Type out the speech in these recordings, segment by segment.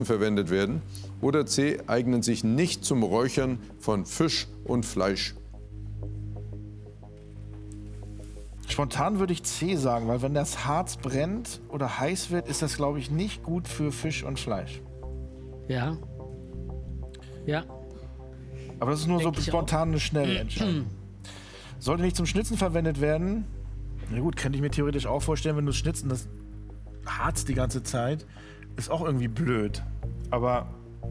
verwendet werden. Oder C, eignen sich nicht zum Räuchern von Fisch und Fleisch. Spontan würde ich C sagen, weil wenn das Harz brennt oder heiß wird, ist das, glaube ich, nicht gut für Fisch und Fleisch. Ja. Ja. Aber das ist nur so spontan eine schnelle Entscheidung. Sollte nicht zum Schnitzen verwendet werden, na gut, könnte ich mir theoretisch auch vorstellen, wenn du schnitzen, das Harz die ganze Zeit, ist auch irgendwie blöd. Aber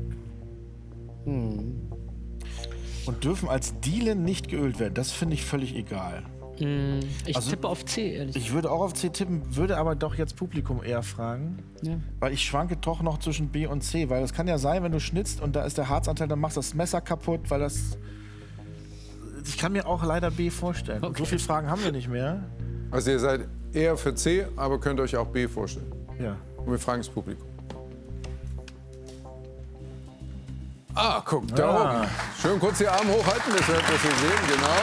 und dürfen als Dielen nicht geölt werden, das finde ich völlig egal. Ich tippe auf C, ehrlich gesagt. Ich würde auch auf C tippen, würde aber doch jetzt Publikum eher fragen. Ja. Weil ich schwanke doch noch zwischen B und C. Weil es kann ja sein, wenn du schnitzt und da ist der Harzanteil, dann machst du das Messer kaputt, weil das... Ich kann mir auch leider B vorstellen. Okay. So viele Fragen haben wir nicht mehr. Also ihr seid eher für C, aber könnt euch auch B vorstellen. Ja. Und wir fragen das Publikum. Ah, guck, da oben. Schön kurz die Arme hochhalten, das wir sehen, genau.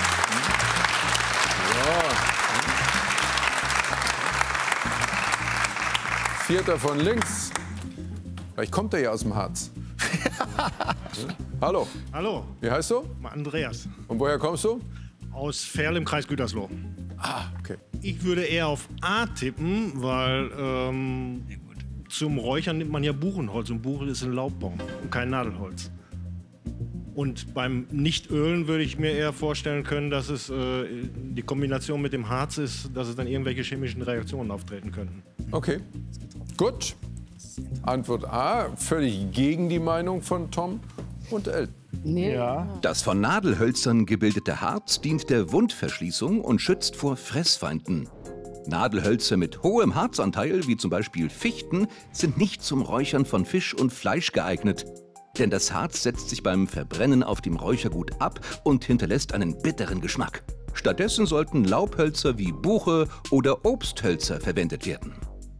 Vierter von links. Vielleicht kommt er ja aus dem Harz. Hallo. Hallo. Wie heißt du? Andreas. Und woher kommst du? Aus Ferl im Kreis Gütersloh. Ah, okay. Ich würde eher auf A tippen, weil zum Räuchern nimmt man ja Buchenholz und Buchen ist ein Laubbaum und kein Nadelholz. Und beim Nicht-Ölen würde ich mir eher vorstellen können, dass es die Kombination mit dem Harz ist, dass es dann irgendwelche chemischen Reaktionen auftreten könnten. Okay, gut. Antwort A, völlig gegen die Meinung von Tom und Elton. Nee. Ja. Das von Nadelhölzern gebildete Harz dient der Wundverschließung und schützt vor Fressfeinden. Nadelhölzer mit hohem Harzanteil, wie zum Beispiel Fichten, sind nicht zum Räuchern von Fisch und Fleisch geeignet. Denn das Harz setzt sich beim Verbrennen auf dem Räuchergut ab und hinterlässt einen bitteren Geschmack. Stattdessen sollten Laubhölzer wie Buche oder Obsthölzer verwendet werden.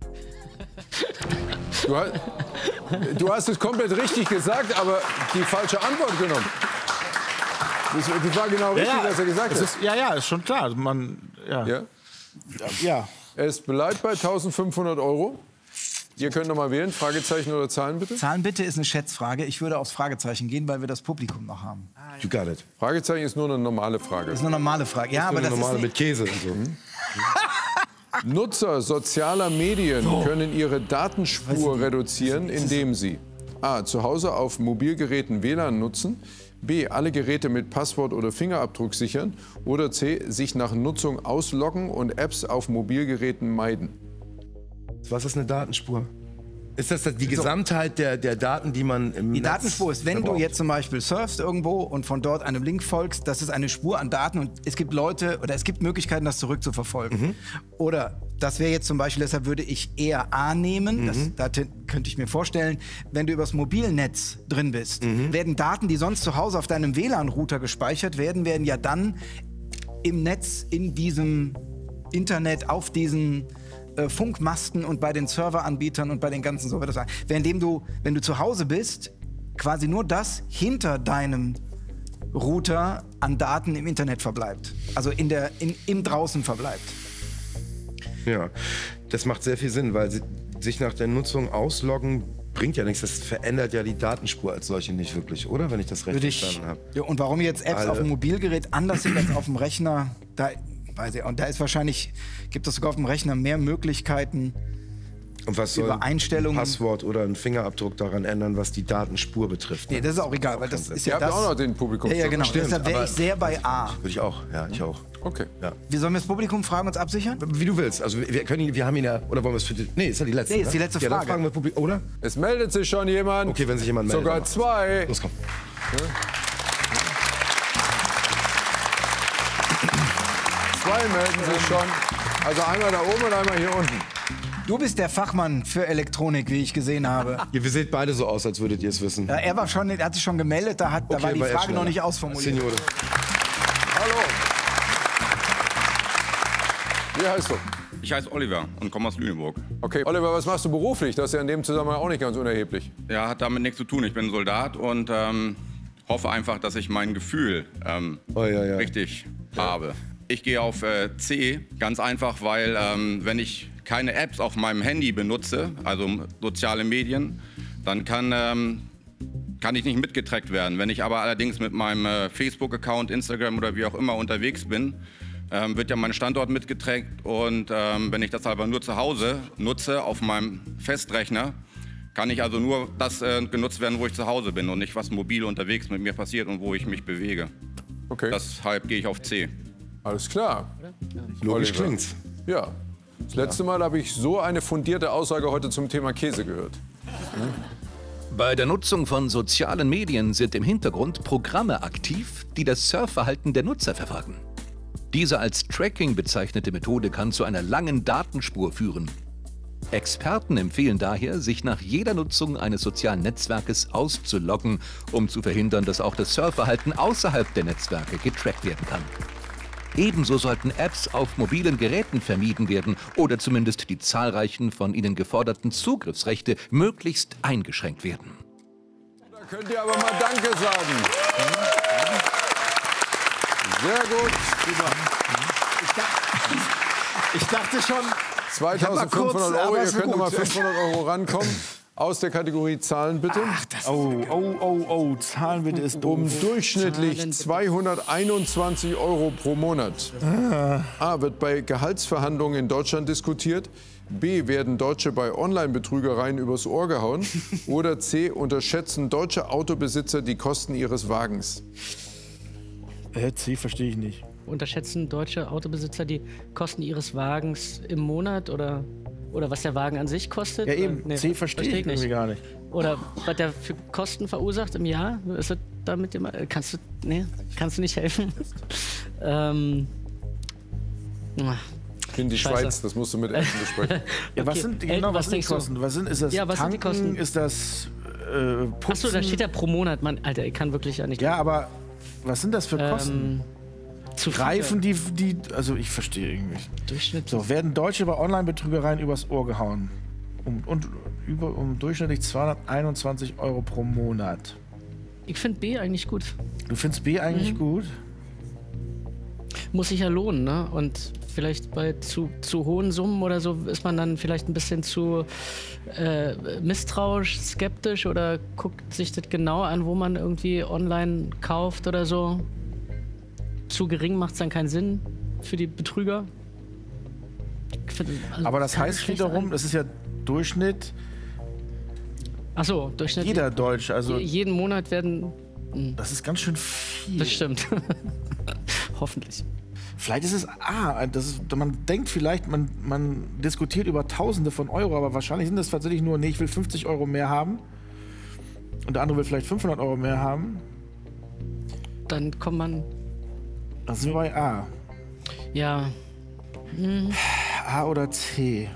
Du hast es komplett richtig gesagt, aber die falsche Antwort genommen. Das war genau richtig, was er gesagt hat. Ja, ist schon klar. Ja. Es bleibt bei 1.500 €. Ihr könnt noch mal wählen, Fragezeichen oder Zahlen bitte? Zahlen bitte ist eine Schätzfrage. Ich würde aufs Fragezeichen gehen, weil wir das Publikum noch haben. You got it. Fragezeichen ist nur eine normale Frage. Das ist eine normale Frage. Ja, aber das normale ist mit Käse und so. Nutzer sozialer Medien können ihre Datenspur reduzieren, indem sie A. zu Hause auf Mobilgeräten WLAN nutzen, B. alle Geräte mit Passwort oder Fingerabdruck sichern oder C. sich nach Nutzung ausloggen und Apps auf Mobilgeräten meiden. Was ist eine Datenspur? Ist das die Gesamtheit der Daten, die man im Die Netz Datenspur ist, wenn verbraucht? du jetzt zum Beispiel surfst irgendwo und von dort einem Link folgst, das ist eine Spur an Daten und es gibt Leute oder es gibt Möglichkeiten, das zurückzuverfolgen. Oder das wäre jetzt zum Beispiel, deshalb würde ich eher A nehmen, da könnte ich mir vorstellen, wenn du übers Mobilnetz drin bist, werden Daten, die sonst zu Hause auf deinem WLAN-Router gespeichert werden, werden ja dann im Netz, in diesem Internet, auf diesen Funkmasten und bei den Serveranbietern und bei den ganzen so wird das sein. Wenn du zu Hause bist, quasi nur das hinter deinem Router an Daten im Internet verbleibt. Also im Draußen verbleibt. Ja, das macht sehr viel Sinn, weil sich nach der Nutzung ausloggen bringt ja nichts. Das verändert ja die Datenspur als solche nicht wirklich, oder? Wenn ich das recht verstanden habe. Ja, und warum jetzt Apps auf dem Mobilgerät anders sind als auf dem Rechner, und da ist wahrscheinlich, gibt es sogar auf dem Rechner mehr Möglichkeiten, und was soll über Einstellungen. ein Passwort oder ein Fingerabdruck daran ändern, was die Datenspur betrifft? Nee, das ist auch egal, weil das ist Ihr ja habt das. auch noch den Publikum. Ja, genau. Stimmt, Deshalb wäre aber- ich sehr bei A. Würde ich auch, ja, ich auch. Okay. Ja. Wie sollen wir das Publikum fragen, uns absichern? Wie du willst. Also wir haben ihn ja, oder wollen wir es für die, nee, ist ja die letzte. Nee, ist die letzte Ja, dann Frage. fragen wir Publikum, oder? Es meldet sich schon jemand. Okay, wenn sich jemand meldet. Sogar zwei. Los, komm. Zwei melden sich schon. Also einmal da oben und einmal hier unten. Du bist der Fachmann für Elektronik, wie ich gesehen habe. Ihr seht beide so aus, als würdet ihr es wissen. Ja, er hat sich schon gemeldet, da war die war er Frage schneller. noch nicht ausformuliert. Signore. Hallo. Wie heißt du? Ich heiße Oliver und komme aus Lüneburg. Okay, Oliver, was machst du beruflich? Das ist ja in dem Zusammenhang auch nicht ganz unerheblich. Ja, hat damit nichts zu tun. Ich bin Soldat und hoffe einfach, dass ich mein Gefühl richtig habe. Ich gehe auf C, ganz einfach, weil wenn ich keine Apps auf meinem Handy benutze, also soziale Medien, dann kann ich nicht mitgetrackt werden. Wenn ich aber allerdings mit meinem Facebook-Account, Instagram oder wie auch immer unterwegs bin, wird ja mein Standort mitgetrackt. Und wenn ich das aber nur zu Hause nutze, auf meinem Festrechner, kann ich also nur das genutzt werden, wo ich zu Hause bin und nicht, was mobil unterwegs mit mir passiert und wo ich mich bewege. Okay. Deshalb gehe ich auf C. Alles klar. Logisch klingt's. Ja. Das letzte Mal habe ich so eine fundierte Aussage heute zum Thema Käse gehört. Bei der Nutzung von sozialen Medien sind im Hintergrund Programme aktiv, die das Surfverhalten der Nutzer verfolgen. Diese als Tracking bezeichnete Methode kann zu einer langen Datenspur führen. Experten empfehlen daher, sich nach jeder Nutzung eines sozialen Netzwerkes auszuloggen, um zu verhindern, dass auch das Surfverhalten außerhalb der Netzwerke getrackt werden kann. Ebenso sollten Apps auf mobilen Geräten vermieden werden oder zumindest die zahlreichen von ihnen geforderten Zugriffsrechte möglichst eingeschränkt werden. Da könnt ihr aber mal Danke sagen. Sehr gut. Ich dachte schon... 2.500 €, ihr könnt noch mal 500 € rankommen. Aus der Kategorie Zahlen bitte. Ach, Zahlen bitte ist doof. Um durchschnittlich 221 € pro Monat. A. Wird bei Gehaltsverhandlungen in Deutschland diskutiert. B. Werden Deutsche bei Online-Betrügereien übers Ohr gehauen. Oder C. Unterschätzen deutsche Autobesitzer die Kosten ihres Wagens. C verstehe ich nicht. Unterschätzen deutsche Autobesitzer die Kosten ihres Wagens im Monat oder was der Wagen an sich kostet? Ja eben, nee, C verstehe ich irgendwie gar nicht. Oder was der für Kosten verursacht im Jahr? Ist das damit immer, kannst du nicht helfen? In die Schweiz, das musst du mit Eltern besprechen. Ja, was sind genau was sind die Kosten? Was sind, ist das Tanken? Sind die Kosten? Ist das Putzen? Achso, da steht ja pro Monat. Mann, Alter, ich kann wirklich ja nicht... Ja, aber was sind das für Kosten? Reifen also ich verstehe irgendwie. Durchschnittlich. So, werden Deutsche bei Online-Betrügereien übers Ohr gehauen. Um durchschnittlich 221 € pro Monat. Ich finde B eigentlich gut. Du findest B eigentlich gut? Muss sich ja lohnen, ne? Und vielleicht bei zu hohen Summen oder so ist man dann vielleicht ein bisschen zu misstrauisch, skeptisch oder guckt sich das genau an, wo man irgendwie online kauft oder so. Zu gering macht es dann keinen Sinn für die Betrüger. Aber das heißt wiederum, das ist ja Durchschnitt. Ach so, Durchschnitt. Jeder Deutsche, also jeden Monat werden. Das ist ganz schön viel. Das stimmt. Hoffentlich. Vielleicht ist es man denkt vielleicht, man diskutiert über Tausende von Euro, aber wahrscheinlich sind das tatsächlich nur, nee, ich will 50 € mehr haben und der andere will vielleicht 500 € mehr haben. Dann kommt man. Das sind wir bei A. Ja. A oder C?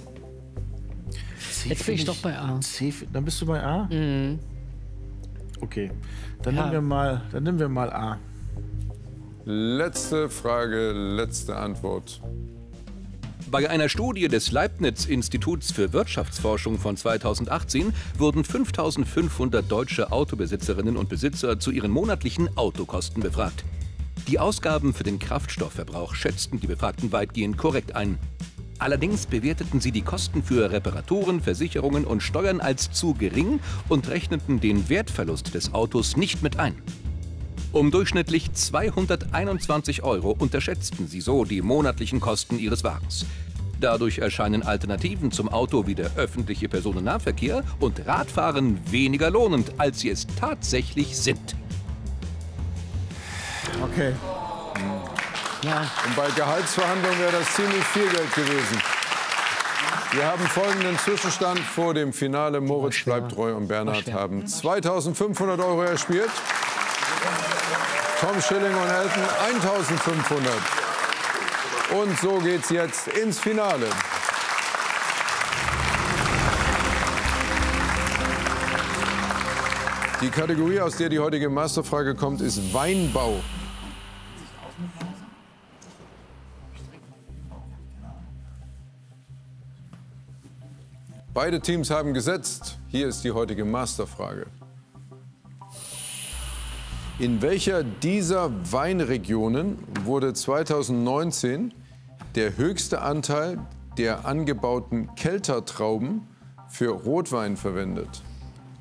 Jetzt bin ich doch bei A. C, dann bist du bei A? Mhm. Okay, dann nehmen wir mal A. Letzte Frage, letzte Antwort. Bei einer Studie des Leibniz-Instituts für Wirtschaftsforschung von 2018 wurden 5.500 deutsche Autobesitzerinnen und Besitzer zu ihren monatlichen Autokosten befragt. Die Ausgaben für den Kraftstoffverbrauch schätzten die Befragten weitgehend korrekt ein. Allerdings bewerteten sie die Kosten für Reparaturen, Versicherungen und Steuern als zu gering und rechneten den Wertverlust des Autos nicht mit ein. Um durchschnittlich 221 € unterschätzten sie so die monatlichen Kosten ihres Wagens. Dadurch erscheinen Alternativen zum Auto wie der öffentliche Personennahverkehr und Radfahren weniger lohnend, als sie es tatsächlich sind. Okay. Ja. Und bei Gehaltsverhandlungen wäre das ziemlich viel Geld gewesen. Wir haben folgenden Zwischenstand vor dem Finale. Moritz bleibt treu und Bernhard haben 2.500 € erspielt. Tom Schilling und Elton 1.500. Und so geht's jetzt ins Finale. Die Kategorie, aus der die heutige Masterfrage kommt, ist Weinbau. Beide Teams haben gesetzt. Hier ist die heutige Masterfrage. In welcher dieser Weinregionen wurde 2019 der höchste Anteil der angebauten Keltertrauben für Rotwein verwendet?